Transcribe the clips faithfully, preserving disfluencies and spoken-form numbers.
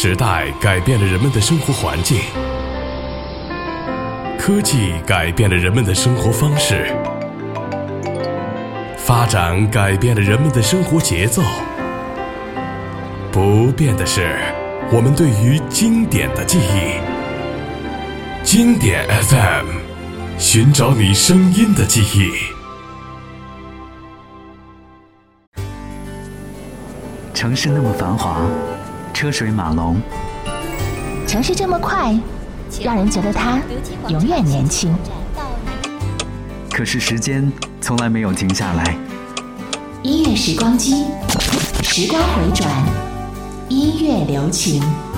时代改变了人们的生活环境，科技改变了人们的生活方式，发展改变了人们的生活节奏。不变的是我们对于经典的记忆。经典 F M， 寻找你声音的记忆。 城市那么繁华，车水马龙， 城市这么快，让人觉得它永远年轻。 可是时间从来没有停下来。 音乐时光机，时光回转，音乐留情。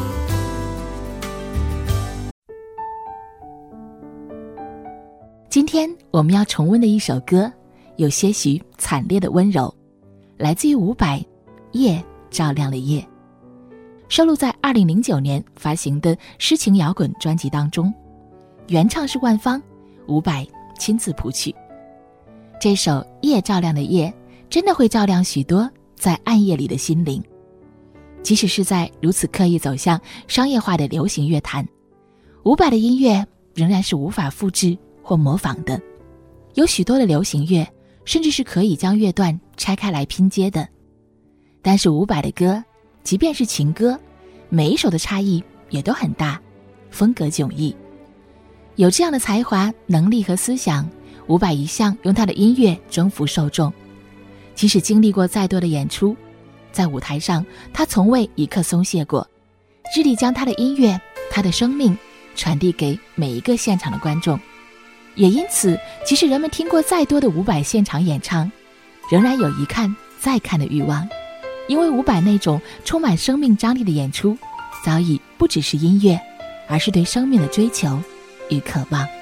今天我们要重温的一首歌，有些许惨烈的温柔，来自于伍佰，《夜照亮了夜》，收录在二零零九年发行的诗情摇滚专辑当中，原唱是万芳，伍佰亲自谱曲。这首《夜照亮的夜》真的会照亮许多在暗夜里的心灵，即使是在如此刻意走向商业化的流行乐坛，伍佰的音乐仍然是无法复制或模仿的。有许多的流行乐甚至是可以将乐段拆开来拼接的，但是伍佰的歌，即便是情歌，每一首的差异也都很大，风格迥异。有这样的才华、能力和思想，伍佰一向用他的音乐征服受众。即使经历过再多的演出，在舞台上他从未一刻松懈过，致力将他的音乐、他的生命传递给每一个现场的观众。也因此，即使人们听过再多的伍佰现场演唱，仍然有一看再看的欲望，因为伍佰那种充满生命张力的演出，早已不只是音乐，而是对生命的追求与渴望。